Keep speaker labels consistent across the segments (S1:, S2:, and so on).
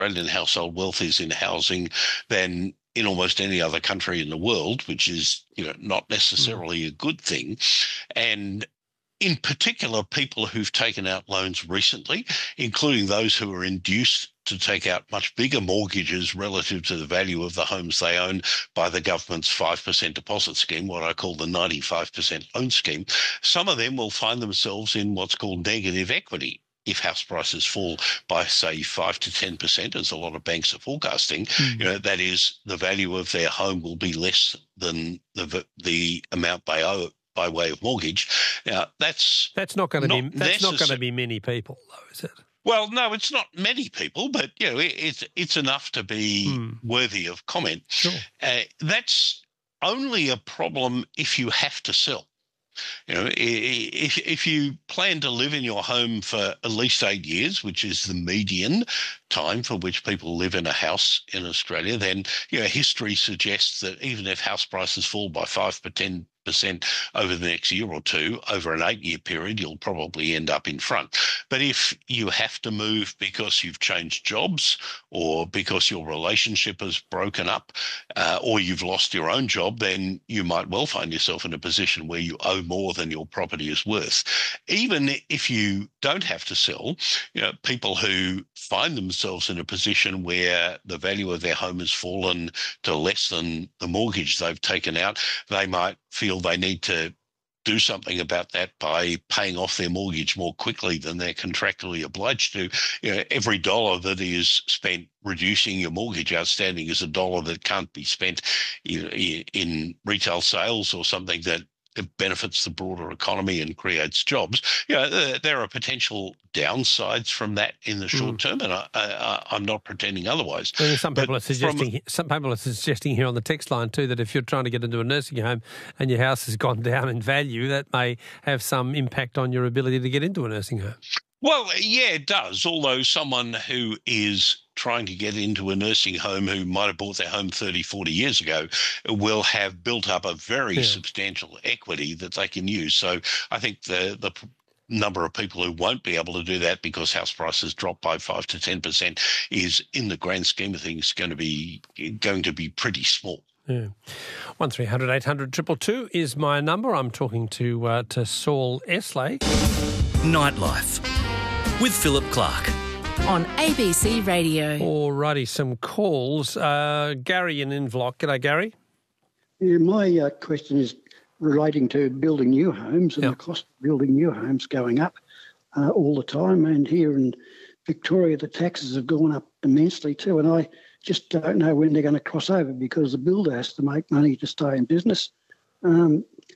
S1: Australian household wealth is in housing than in almost any other country in the world, which is, not necessarily a good thing. And in particular, people who've taken out loans recently, including those who are induced to take out much bigger mortgages relative to the value of the homes they own by the government's 5% deposit scheme, what I call the 95% loan scheme, some of them will find themselves in what's called negative equity. If house prices fall by, say, 5 to 10%, as a lot of banks are forecasting, that is, the value of their home will be less than the amount they owe by way of mortgage. Now, that's not going
S2: to be many people, though, is it?
S1: Well, no, it's not many people, but it's enough to be worthy of comment.
S2: Sure.
S1: That's only a problem if you have to sell. If you plan to live in your home for at least 8 years, which is the median time for which people live in a house in Australia, then history suggests that even if house prices fall by 5 to 10% over the next year or two, over an 8-year period, you'll probably end up in front. But if you have to move because you've changed jobs or because your relationship has broken up or you've lost your own job, then you might well find yourself in a position where you owe more than your property is worth. Even if you don't have to sell, people who find themselves in a position where the value of their home has fallen to less than the mortgage they've taken out, they might feel they need to do something about that by paying off their mortgage more quickly than they're contractually obliged to. Every dollar that is spent reducing your mortgage outstanding is a dollar that can't be spent in retail sales or something that it benefits the broader economy and creates jobs. There are potential downsides from that in the short term, and I'm not pretending otherwise.
S2: Well, some people are suggesting here on the text line too that if you're trying to get into a nursing home and your house has gone down in value, that may have some impact on your ability to get into a nursing home.
S1: Well, yeah, it does. Although someone who is trying to get into a nursing home who might have bought their home 30, 40 years ago will have built up a very substantial equity that they can use. So I think the number of people who won't be able to do that because house prices drop by 5 to 10% is, in the grand scheme of things, going to be pretty small.
S2: Yeah. 1300 800 222 is my number. I'm talking to Saul Esley.
S3: Nightlife with Philip Clark
S4: on ABC Radio.
S2: Alrighty, some calls. Gary in Inverloch. G'day, Gary.
S5: Yeah, my question is relating to building new homes and the cost of building new homes going up all the time. And here in Victoria, the taxes have gone up immensely too. And I just don't know when they're going to cross over because the builder has to make money to stay in business. I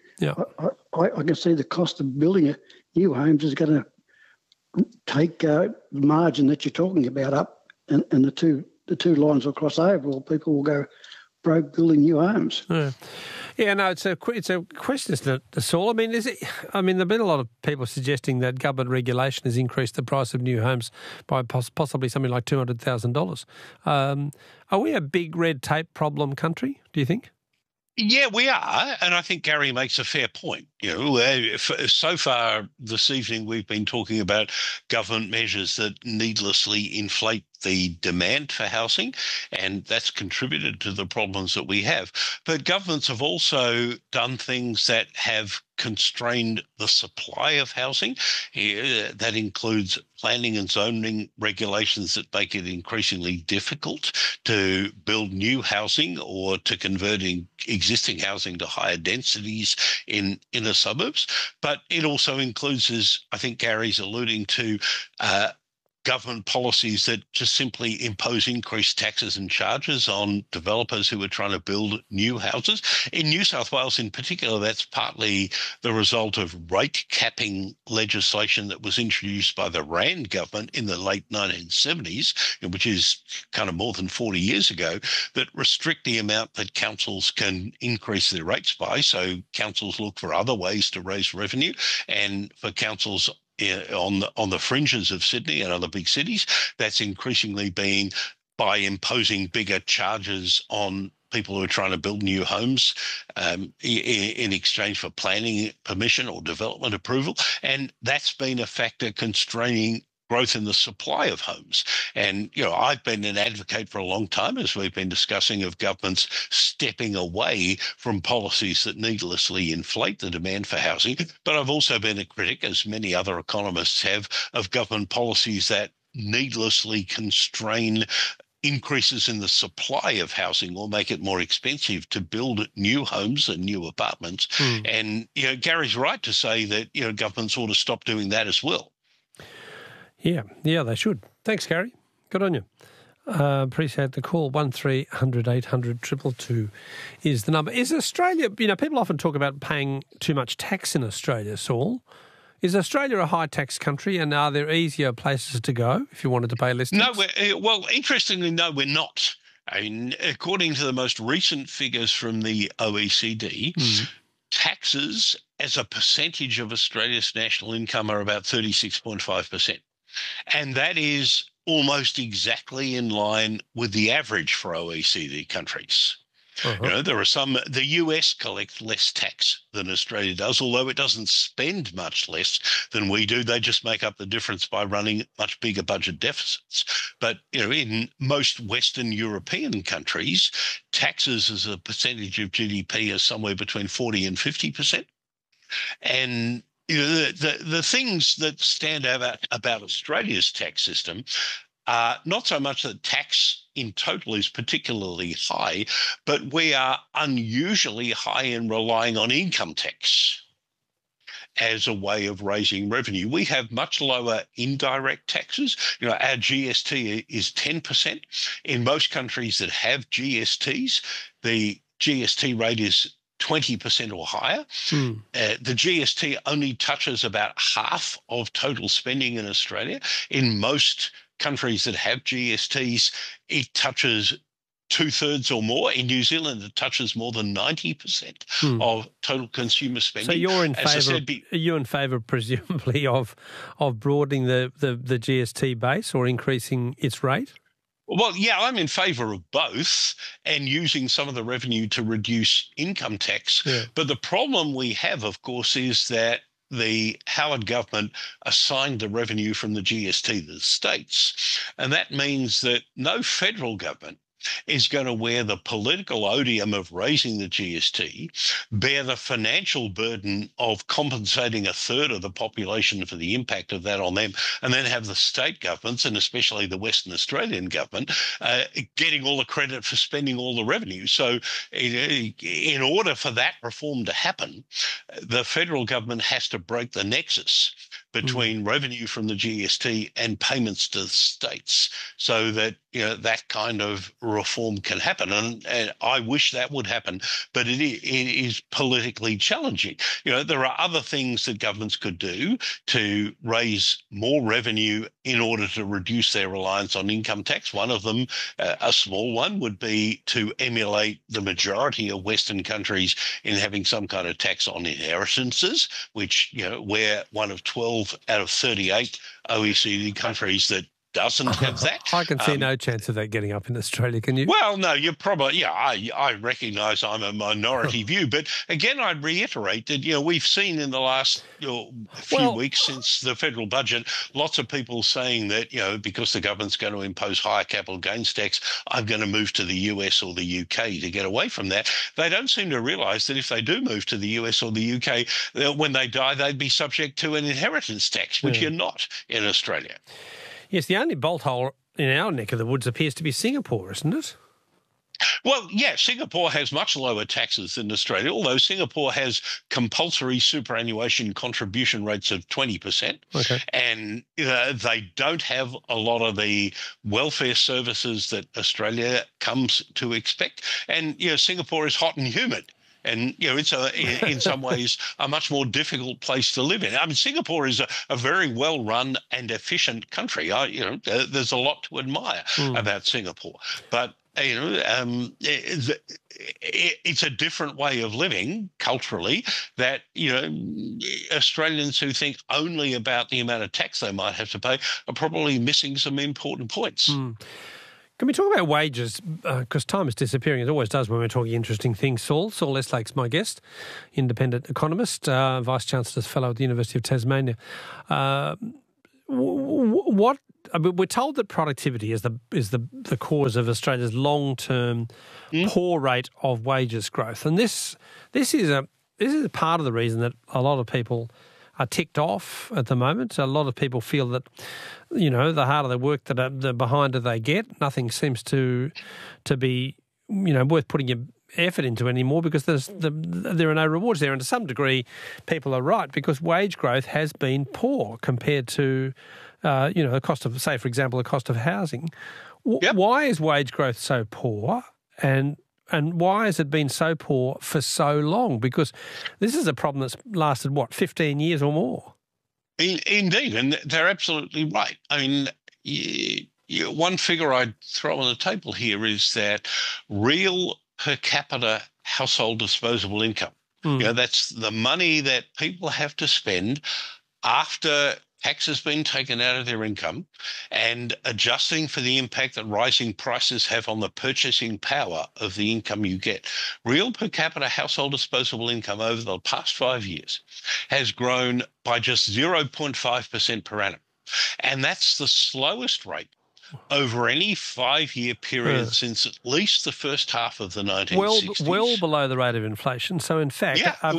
S5: can see the cost of building new homes is going to take the margin that you're talking about up, and the two lines will cross over, or people will go broke building new homes.
S2: Yeah, no, it's a question, isn't it, Saul? I mean, there've been a lot of people suggesting that government regulation has increased the price of new homes by possibly something like $200,000. Are we a big red tape problem country, do you think?
S1: Yeah, we are, and I think Gary makes a fair point. So far this evening we've been talking about government measures that needlessly inflate the demand for housing, and that's contributed to the problems that we have. But governments have also done things that have constrained the supply of housing. That includes planning and zoning regulations that make it increasingly difficult to build new housing or to convert existing housing to higher densities in inner suburbs. But it also includes, as I think Gary's alluding to, government policies that just simply impose increased taxes and charges on developers who are trying to build new houses. In New South Wales in particular, that's partly the result of rate capping legislation that was introduced by the Rand government in the late 1970s, which is kind of more than 40 years ago, that restrict the amount that councils can increase their rates by. So councils look for other ways to raise revenue, and for councils on the fringes of Sydney and other big cities, that's increasingly been by imposing bigger charges on people who are trying to build new homes in exchange for planning permission or development approval. And that's been a factor constraining growth in the supply of homes. And, I've been an advocate for a long time, as we've been discussing, of governments stepping away from policies that needlessly inflate the demand for housing. But I've also been a critic, as many other economists have, of government policies that needlessly constrain increases in the supply of housing or make it more expensive to build new homes and new apartments. And, Gary's right to say that, governments ought to stop doing that as well.
S2: Yeah, they should. Thanks, Gary. Good on you. Appreciate the call. 1300 800 222 is the number. Is Australia, people often talk about paying too much tax in Australia, Saul. Is Australia a high tax country, and are there easier places to go if you wanted to pay less tax?
S1: No, interestingly, no, we're not. I mean, according to the most recent figures from the OECD, taxes as a percentage of Australia's national income are about 36.5%. And that is almost exactly in line with the average for OECD countries. There are some, the US collects less tax than Australia does, although it doesn't spend much less than we do. They just make up the difference by running much bigger budget deficits. But, in most Western European countries, taxes as a percentage of GDP are somewhere between 40 and 50%. And the things that stand out about Australia's tax system are not so much that tax in total is particularly high, but we are unusually high in relying on income tax as a way of raising revenue. We have much lower indirect taxes. Our GST is 10%. In most countries that have GSTs, the GST rate is 20% or higher. The GST only touches about half of total spending in Australia. In most countries that have GSTs, it touches 2/3 or more. In New Zealand, it touches more than 90% of total consumer spending.
S2: So you're in favour. Are you in favour, presumably, of broadening the GST base or increasing its rate?
S1: Well, yeah, I'm in favour of both and using some of the revenue to reduce income tax. Yeah. But the problem we have, of course, is that the Howard government assigned the revenue from the GST to the states. And that means that no federal government is going to wear the political odium of raising the GST, bear the financial burden of compensating 1/3 of the population for the impact of that on them, and then have the state governments, and especially the Western Australian government, getting all the credit for spending all the revenue. So in order for that reform to happen, the federal government has to break the nexus between revenue from the GST and payments to the states, so that that kind of reform can happen. And I wish that would happen, but it is politically challenging. There are other things that governments could do to raise more revenue in order to reduce their reliance on income tax. One of them, a small one, would be to emulate the majority of Western countries in having some kind of tax on inheritances, which, we're one of 12 out of 38 OECD countries that doesn't have that.
S2: I can see no chance of that getting up in Australia, can you?
S1: Well, no, you're probably, I recognise I'm a minority view, but again, I'd reiterate that, we've seen in the last few weeks since the federal budget, lots of people saying that, because the government's going to impose higher capital gains tax, I'm going to move to the US or the UK to get away from that. They don't seem to realise that if they do move to the US or the UK, when they die, they'd be subject to an inheritance tax, which you're not in Australia.
S2: Yes, the only bolt hole in our neck of the woods appears to be Singapore, isn't it?
S1: Well, yeah, Singapore has much lower taxes than Australia, although Singapore has compulsory superannuation contribution rates of 20%. Okay. And they don't have a lot of the welfare services that Australia comes to expect. And, Singapore is hot and humid. And, it's in some ways a much more difficult place to live in. I mean, Singapore is a very well-run and efficient country. There's a lot to admire about Singapore. But, it's a different way of living culturally that, Australians who think only about the amount of tax they might have to pay are probably missing some important points.
S2: Can we talk about wages? Because time is disappearing. It always does when we're talking interesting things. Saul Eastlake's my guest, independent economist, Vice-Chancellor's Fellow at the University of Tasmania. what? I mean, we're told that productivity is the cause of Australia's long-term poor rate of wages growth, and this is a part of the reason that a lot of people are ticked off at the moment. A lot of people feel that, the harder they work, the behinder they get. Nothing seems to be, worth putting your effort into anymore because there are no rewards there. And to some degree, people are right because wage growth has been poor compared to, the cost of, say, for example, the cost of housing. Why is wage growth so poor? And why has it been so poor for so long? Because this is a problem that's lasted, 15 years or more?
S1: Indeed, and they're absolutely right. I mean, one figure I'd throw on the table here is that real per capita household disposable income, that's the money that people have to spend after tax has been taken out of their income and adjusting for the impact that rising prices have on the purchasing power of the income you get. Real per capita household disposable income over the past 5 years has grown by just 0.5% per annum. And that's the slowest rate over any 5-year period since at least the first half of the 1960s.
S2: Well below the rate of inflation. So, in fact...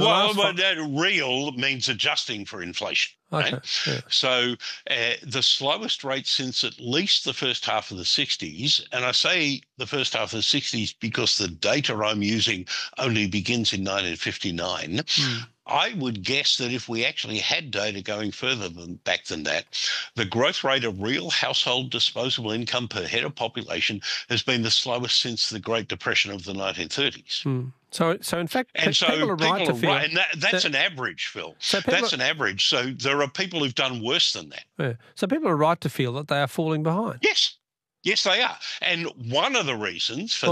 S1: real means adjusting for inflation.
S2: Okay.
S1: Right?
S2: Yeah.
S1: So the slowest rate since at least the first half of the 60s, and I say the first half of the 60s because the data I'm using only begins in 1959, I would guess that if we actually had data going further back than that, the growth rate of real household disposable income per head of population has been the slowest since the Great Depression of the 1930s.
S2: So in fact, people are right to feel...
S1: And that's an average, Phil. That's an average. So there are people who've done worse than that.
S2: Yeah. So people are right to feel that they are falling behind.
S1: Yes. Yes, they are. And one of the reasons for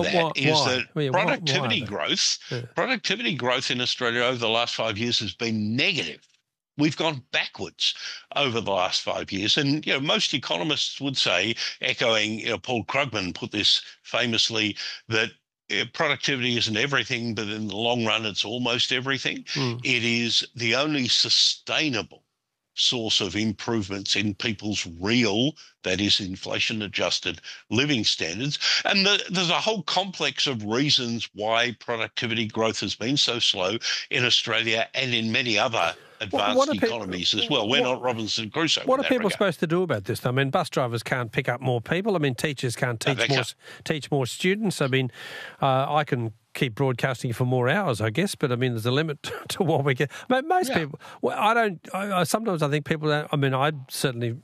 S1: productivity growth in Australia over the last 5 years has been negative. We've gone backwards over the last 5 years. And, most economists would say, echoing, Paul Krugman put this famously, that productivity isn't everything, but in the long run, it's almost everything. It is the only sustainable source of improvements in people's real, that is inflation-adjusted living standards. And there's a whole complex of reasons why productivity growth has been so slow in Australia and in many other advanced economies as well. We're not Robinson Crusoe.
S2: What are people supposed to do about this? I mean, bus drivers can't pick up more people. I mean, teachers can't teach more students. I mean, I can keep broadcasting for more hours, I guess, but I mean, there's a limit to what we get. Most people, sometimes I think people don't, I mean, I certainly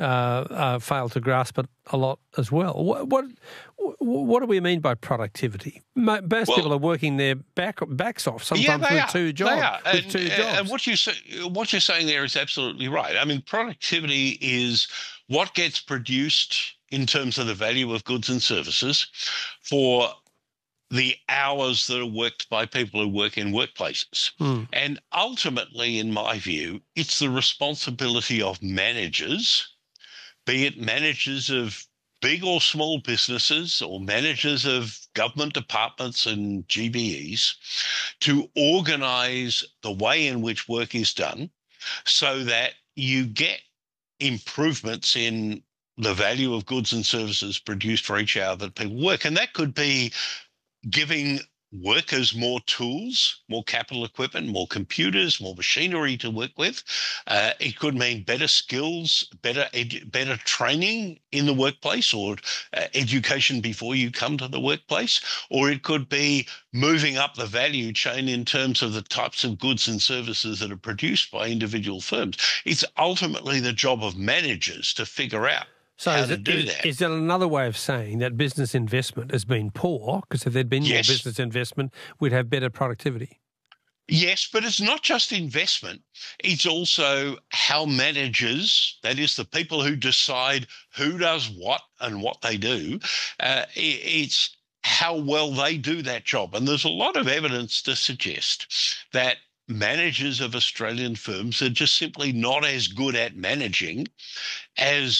S2: fail to grasp it a lot as well. What do we mean by productivity? Most people are working their backs off, sometimes with two jobs.
S1: And what you're saying there is absolutely right. I mean, productivity is what gets produced in terms of the value of goods and services for the hours that are worked by people who work in workplaces. And ultimately, in my view, it's the responsibility of managers, be it managers of big or small businesses or managers of government departments and GBEs, to organise the way in which work is done so that you get improvements in the value of goods and services produced for each hour that people work. And that could be giving workers more tools, more capital equipment, more computers, more machinery to work with. It could mean better skills, better training in the workplace, or education before you come to the workplace. Or it could be moving up the value chain in terms of the types of goods and services that are produced by individual firms. It's ultimately the job of managers to figure out how to do that.
S2: Is that another way of saying that business investment has been poor? Because if there'd been more business investment, we'd have better productivity.
S1: Yes, but it's not just investment. It's also how managers, that is the people who decide who does what and what they do, it's how well they do that job. And there's a lot of evidence to suggest that managers of Australian firms are just simply not as good at managing as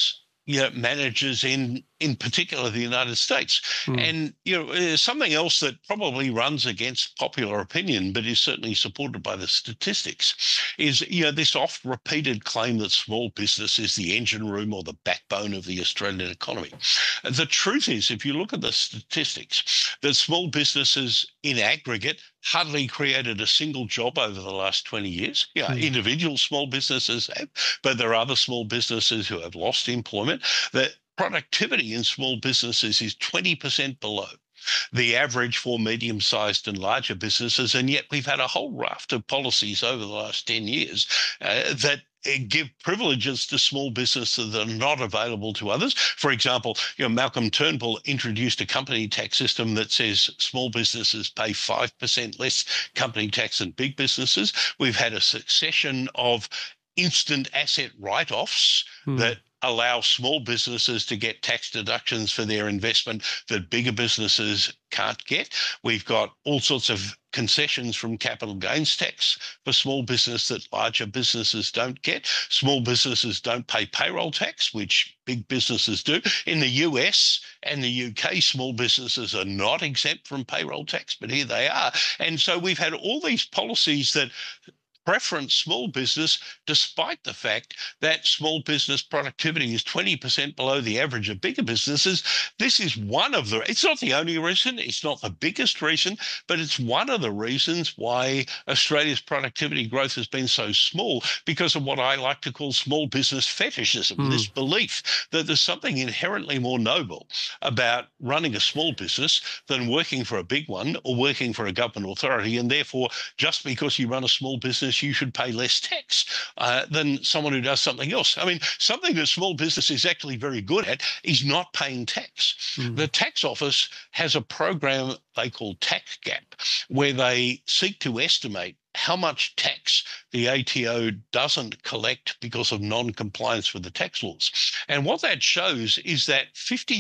S1: managers in particular the United States. And, something else that probably runs against popular opinion, but is certainly supported by the statistics, is, this oft-repeated claim that small business is the engine room or the backbone of the Australian economy. The truth is, if you look at the statistics, that small businesses in aggregate hardly created a single job over the last 20 years. Individual small businesses have, but there are other small businesses who have lost employment. The productivity in small businesses is 20% below the average for medium-sized and larger businesses, and yet we've had a whole raft of policies over the last 10 years that give privileges to small businesses that are not available to others. For example, Malcolm Turnbull introduced a company tax system that says small businesses pay 5% less company tax than big businesses. We've had a succession of instant asset write-offs that allow small businesses to get tax deductions for their investment that bigger businesses can't get. We've got all sorts of concessions from capital gains tax for small business that larger businesses don't get. Small businesses don't pay payroll tax, which big businesses do. In the US and the UK, small businesses are not exempt from payroll tax, but here they are. And so we've had all these policies that preference small business, despite the fact that small business productivity is 20% below the average of bigger businesses. This is one of the, it's not the only reason, it's not the biggest reason, but it's one of the reasons why Australia's productivity growth has been so small, because of what I like to call small business fetishism, this belief that there's something inherently more noble about running a small business than working for a big one or working for a government authority, and therefore just because you run a small business, you should pay less tax than someone who does something else. I mean, something that small business is actually very good at is not paying tax. The tax office has a program they call Tax Gap, where they seek to estimate how much tax the ATO doesn't collect because of non-compliance with the tax laws. And what that shows is that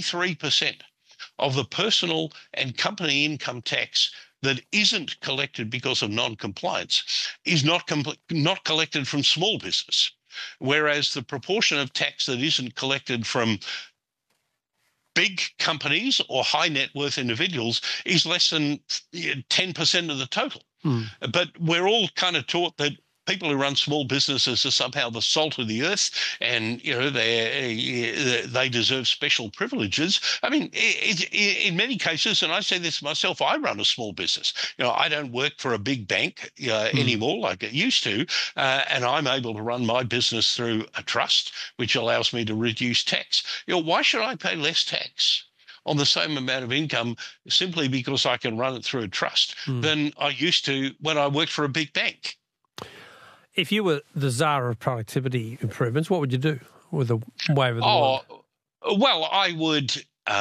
S1: 53% of the personal and company income tax that isn't collected because of non-compliance is not collected from small business, whereas the proportion of tax that isn't collected from big companies or high net worth individuals is less than 10% of the total. But we're all kind of taught that people who run small businesses are somehow the salt of the earth, and they deserve special privileges. I mean, in many cases, and I say this myself, I run a small business. I don't work for a big bank anymore like I used to, and I'm able to run my business through a trust, which allows me to reduce tax. Why should I pay less tax on the same amount of income simply because I can run it through a trust than I used to when I worked for a big bank?
S2: If you were the czar of productivity improvements, what would you do with a wave of the wand?
S1: Well, I would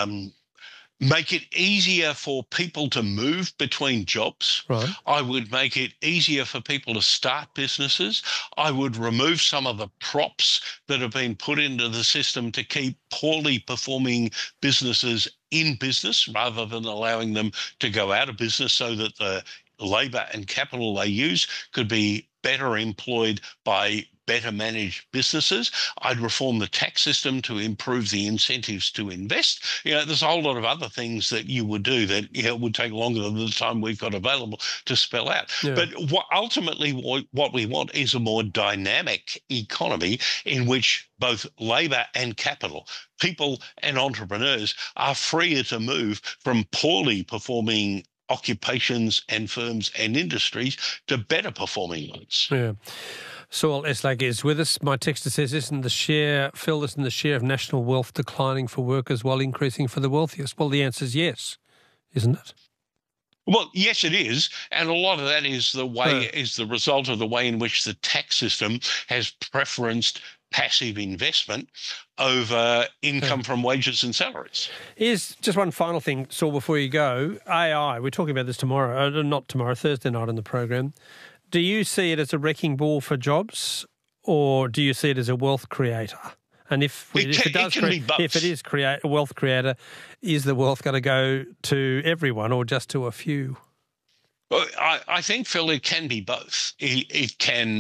S1: make it easier for people to move between jobs. Right. I would make it easier for people to start businesses. I would remove some of the props that have been put into the system to keep poorly performing businesses in business rather than allowing them to go out of business, so that the labour and capital they use could be better employed by better managed businesses. I'd reform the tax system to improve the incentives to invest. There's a whole lot of other things that you would do that would take longer than the time we've got available to spell out. Yeah. But ultimately what we want is a more dynamic economy in which both labour and capital, people and entrepreneurs, are freer to move from poorly performing occupations and firms and industries to better performing ones.
S2: Yeah. Saul Eslake is with us. My texter says, isn't the share of national wealth declining for workers while increasing for the wealthiest? Well, the answer is yes, isn't it?
S1: Well, yes, it is. And a lot of that is the result of the way in which the tax system has preferenced passive investment over income from wages and salaries.
S2: Here's just one final thing, Saul, before you go. AI, we're talking about this Thursday night on the program. Do you see it as a wrecking ball for jobs, or do you see it as a wealth creator? And if it is a wealth creator, is the wealth going to go to everyone or just to a few?
S1: Well, I think, Phil, it can be both. It can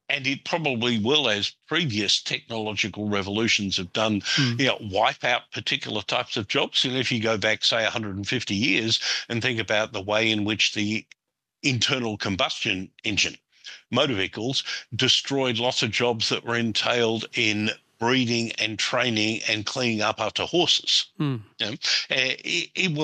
S1: and it probably will, as previous technological revolutions have done, wipe out particular types of jobs. And if you go back, say, 150 years and think about the way in which the internal combustion engine motor vehicles destroyed lots of jobs that were entailed in breeding and training and cleaning up after horses. It will